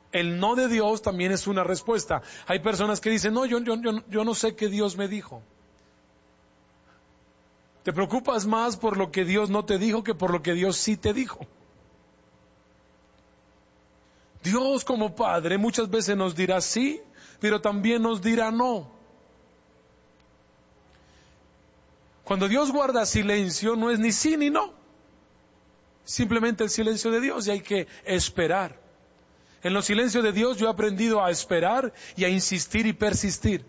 El no de Dios también es una respuesta. Hay personas que dicen, no, yo no sé qué Dios me dijo. Te preocupas más por lo que Dios no te dijo que por lo que Dios sí te dijo. Dios como Padre muchas veces nos dirá sí, pero también nos dirá no. Cuando Dios guarda silencio no es ni sí ni no. Simplemente el silencio de Dios y hay que esperar. En los silencios de Dios yo he aprendido a esperar y a insistir y persistir.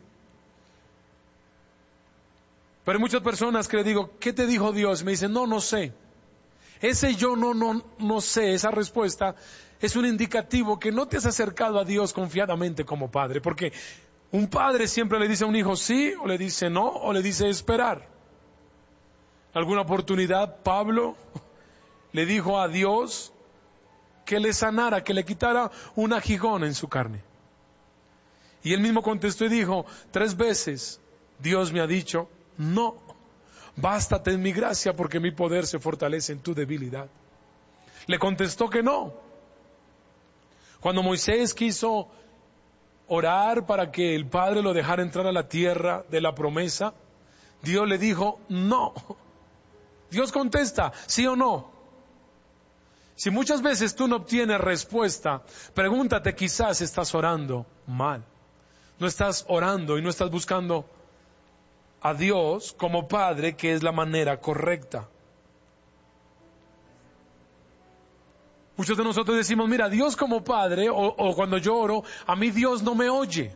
Pero hay muchas personas que le digo, ¿qué te dijo Dios? Me dicen, no sé. Ese yo no sé, esa respuesta es un indicativo que no te has acercado a Dios confiadamente como padre. Porque un padre siempre le dice a un hijo sí, o le dice no, o le dice esperar. Alguna oportunidad Pablo le dijo a Dios que le sanara, que le quitara un aguijón en su carne. Y él mismo contestó y dijo, 3 veces Dios me ha dicho, no, bástate en mi gracia porque mi poder se fortalece en tu debilidad. Le contestó que no. Cuando Moisés quiso orar para que el Padre lo dejara entrar a la tierra de la promesa, Dios le dijo, no. Dios contesta, sí o no. Si muchas veces tú no obtienes respuesta, pregúntate, quizás estás orando mal. No estás orando y no estás buscando a Dios como Padre, que es la manera correcta. Muchos de nosotros decimos, mira, Dios como Padre, o cuando yo oro, a mí Dios no me oye.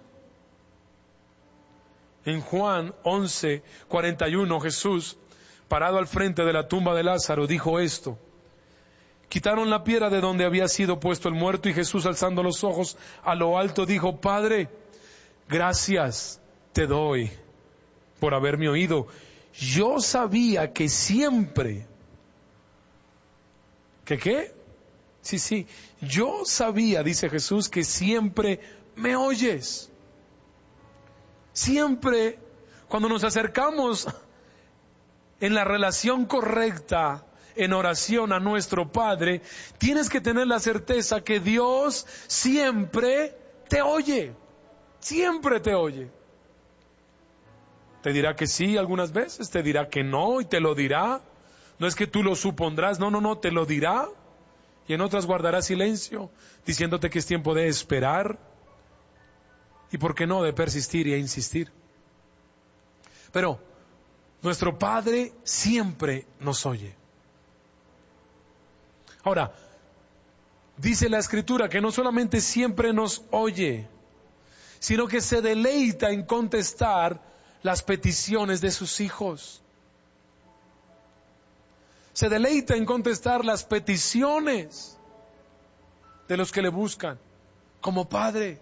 En Juan 11:41, Jesús, parado al frente de la tumba de Lázaro, dijo esto. Quitaron la piedra de donde había sido puesto el muerto y Jesús, alzando los ojos a lo alto, dijo, Padre, gracias te doy por haberme oído. Yo sabía que siempre... ¿Que qué? Sí, yo sabía, dice Jesús, que siempre me oyes. Siempre, cuando nos acercamos en la relación correcta, en oración a nuestro Padre, tienes que tener la certeza que Dios siempre te oye. Siempre te oye. Te dirá que sí algunas veces, te dirá que no y te lo dirá. No es que tú lo supondrás, no, te lo dirá. Y en otras guardará silencio, diciéndote que es tiempo de esperar y por qué no de persistir y insistir. Pero nuestro Padre siempre nos oye. Ahora, dice la Escritura que no solamente siempre nos oye, sino que se deleita en contestar las peticiones de sus hijos. Se deleita en contestar las peticiones de los que le buscan como Padre.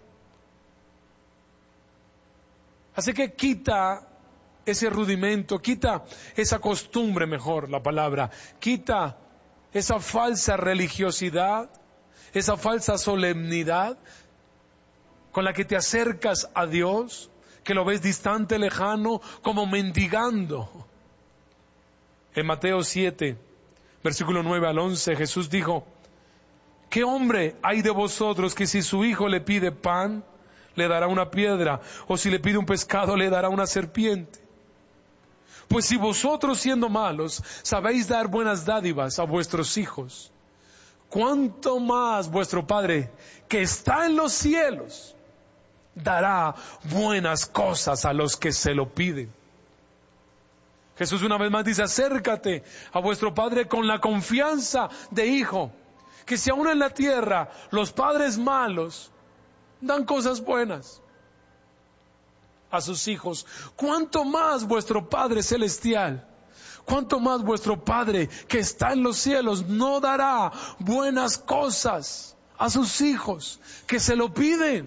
Así que quita ese rudimento, quita esa costumbre, mejor la palabra, quita esa falsa religiosidad, esa falsa solemnidad con la que te acercas a Dios, que lo ves distante, lejano, como mendigando. En Mateo 7, versículo 9 al 11, Jesús dijo, ¿qué hombre hay de vosotros que si su hijo le pide pan, le dará una piedra, o si le pide un pescado, le dará una serpiente? Pues si vosotros, siendo malos, sabéis dar buenas dádivas a vuestros hijos, ¿cuánto más vuestro Padre, que está en los cielos, dará buenas cosas a los que se lo piden? Jesús una vez más dice, acércate a vuestro Padre con la confianza de hijo, que si aún en la tierra los padres malos dan cosas buenas a sus hijos, ¿cuánto más vuestro Padre celestial, cuánto más vuestro Padre que está en los cielos no dará buenas cosas a sus hijos que se lo piden?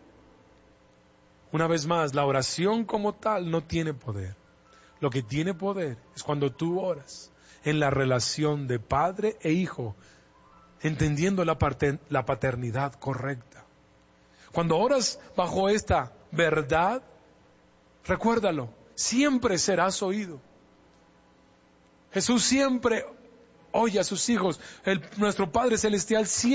Una vez más, la oración como tal no tiene poder. Lo que tiene poder es cuando tú oras en la relación de padre e hijo, entendiendo la paternidad correcta. Cuando oras bajo esta verdad, recuérdalo, siempre serás oído. Jesús siempre oye a sus hijos. Nuestro Padre Celestial siempre